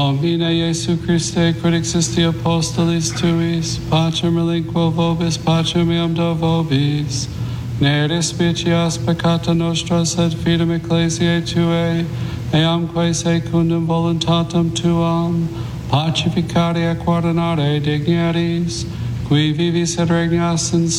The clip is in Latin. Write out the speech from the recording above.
Domine Iesu Christe, quid existi apostolis tuis, pacem relinquo vobis, pacem meam do vobis. Ne despicias peccata nostra, sed fidem ecclesiae tuae, eamque secundum voluntatem tuam, pacificare et coordinare dignities, qui vivis et regnas in